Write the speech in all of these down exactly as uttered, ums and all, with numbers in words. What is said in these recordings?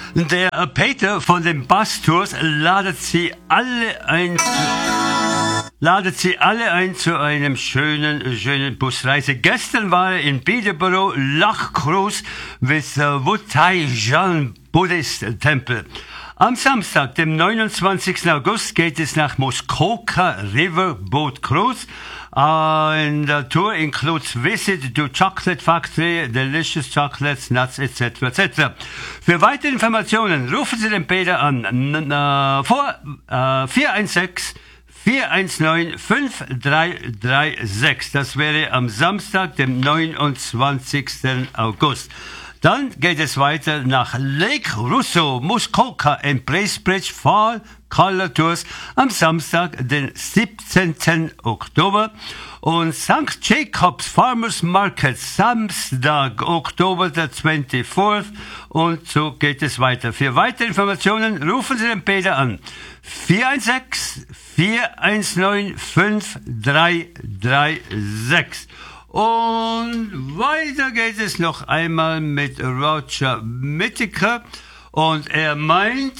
Der äh, Peter von den Bastours ladet Sie alle ein, ladet Sie alle ein zu einem schönen, schönen Busreise. Gestern war er in Peterborough, Lachcruise with the Wutai Jan Buddhist Temple. Am Samstag, dem neunundzwanzigsten August, geht es nach Muskoka River Boat Cruise. And the tour includes visit to chocolate factory, delicious chocolates, nuts, et cetera et cetera. Für weitere Informationen rufen Sie den Peter an n- n- vor äh, vier eins sechs, vier eins neun, fünf drei drei sechs. Das wäre am Samstag, dem neunundzwanzigsten August. Dann geht es weiter nach Lake Russo, Muskoka in Bracebridge Fall Color Tours am Samstag, den siebzehnten Oktober. Und Sankt Jacobs Farmers Market, Samstag, Oktober der vierundzwanzigsten. Und so geht es weiter. Für weitere Informationen rufen Sie den Peter an. vier eins sechs, vier eins neun, fünf drei drei sechs. Und weiter geht es noch einmal mit Roger Whittaker. Und er meint,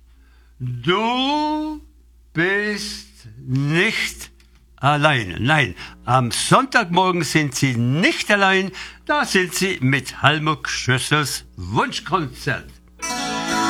du bist nicht allein. Nein, am Sonntagmorgen sind Sie nicht allein. Da sind Sie mit Helmut Schüssels Wunschkonzert.